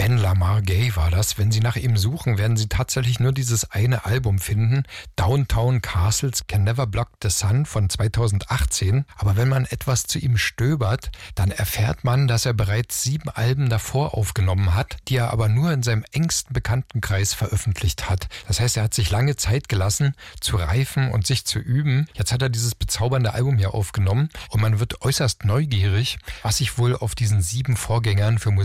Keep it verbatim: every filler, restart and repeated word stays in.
Dan Lamar Gay war das. Wenn Sie nach ihm suchen, werden Sie tatsächlich nur dieses eine Album finden. Downtown Castles Can Never Block the Sun von zweitausendachtzehn. Aber wenn man etwas zu ihm stöbert, dann erfährt man, dass er bereits sieben Alben davor aufgenommen hat, die er aber nur in seinem engsten Bekanntenkreis veröffentlicht hat. Das heißt, er hat sich lange Zeit gelassen, zu reifen und sich zu üben. Jetzt hat er dieses bezaubernde Album hier aufgenommen und man wird äußerst neugierig, was sich wohl auf diesen sieben Vorgängern für Musik